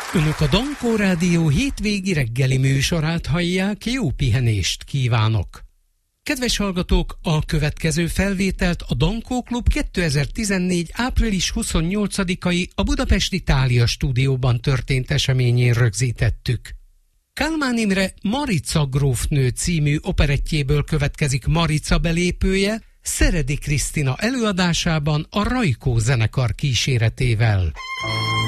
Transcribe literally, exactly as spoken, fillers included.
Önök a Dankó Rádió hétvégi reggeli műsorát hallják, jó pihenést kívánok! Kedves hallgatók, a következő felvételt a Dankó Klub kétezer-tizennégy. április huszonnyolcadikai a Budapesti Thália stúdióban történt eseményén rögzítettük. Kálmán Imre Marica grófnő című operettjéből következik Marica belépője, Szeredi Krisztina előadásában a Rajkó zenekar kíséretével.